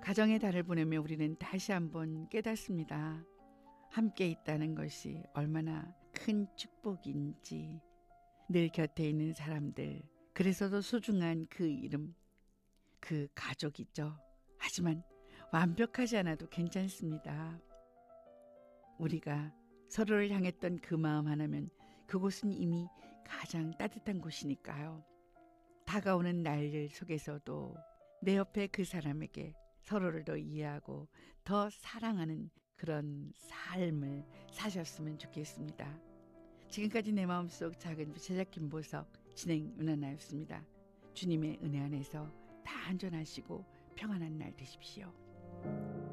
가정의 달을 보내며 우리는 다시 한번 깨닫습니다. 함께 있다는 것이 얼마나 큰 축복인지. 늘 곁에 있는 사람들, 그래서 더 소중한 그 이름, 그 가족이죠. 하지만 완벽하지 않아도 괜찮습니다. 우리가 서로를 향했던 그 마음 하나면 그곳은 이미 가장 따뜻한 곳이니까요. 다가오는 날 속에서도 내 옆에 그 사람에게 서로를 더 이해하고 더 사랑하는 그런 삶을 사셨으면 좋겠습니다. 지금까지 내 마음속 작은 제작 김보석, 진행 윤하나였습니다. 주님의 은혜 안에서 다 안전하시고 평안한 날 되십시오.